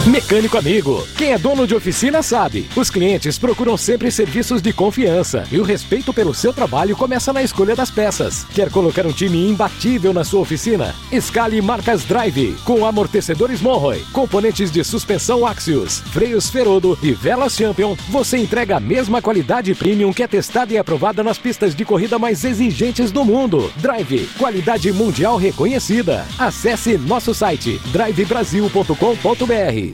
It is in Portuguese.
Mecânico amigo, quem é dono de oficina sabe. Os clientes procuram sempre serviços de confiança e o respeito pelo seu trabalho começa na escolha das peças. Quer colocar um time imbatível na sua oficina? Escale marcas Drive, com amortecedores Monroe, componentes de suspensão Axios, freios Ferodo e velas Champion. Você entrega a mesma qualidade premium que é testada e aprovada nas pistas de corrida mais exigentes do mundo. Drive, qualidade mundial reconhecida. Acesse nosso site drivebrasil.com.br.